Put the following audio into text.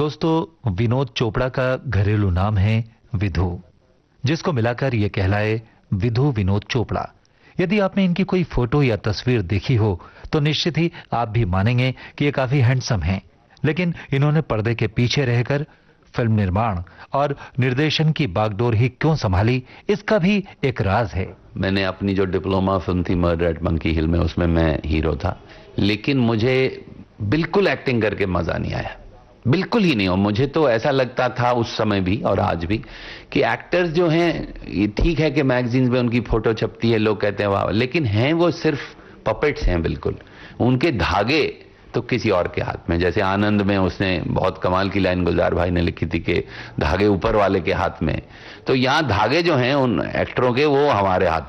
दोस्तों, विनोद चोपड़ा का घरेलू नाम है विधु, जिसको मिलाकर यह कहलाए विधु विनोद चोपड़ा। यदि आपने इनकी कोई फोटो या तस्वीर देखी हो तो निश्चित ही आप भी मानेंगे कि ये काफी हैंडसम हैं। लेकिन इन्होंने पर्दे के पीछे रहकर फिल्म निर्माण और निर्देशन की बागडोर ही क्यों संभाली, इसका भी एक राज है। मैंने अपनी जो डिप्लोमा फिल्म थी मर्डर एट मंकी हिल में, उसमें मैं हीरो था, लेकिन मुझे बिल्कुल एक्टिंग करके मजा नहीं आया, बिल्कुल ही नहीं। और मुझे तो ऐसा लगता था उस समय भी और आज भी कि एक्टर्स जो हैं, ये ठीक है कि मैगजीन्स में उनकी फोटो छपती है, लोग कहते हैं वाह, लेकिन हैं वो सिर्फ पपेट्स हैं बिल्कुल। उनके धागे तो किसी और के हाथ में। जैसे आनंद में उसने बहुत कमाल की लाइन गुलजार भाई ने लिखी थी कि धागे ऊपर वाले के हाथ में, तो यहां धागे जो हैं उन एक्टरों के वो हमारे हाथ में।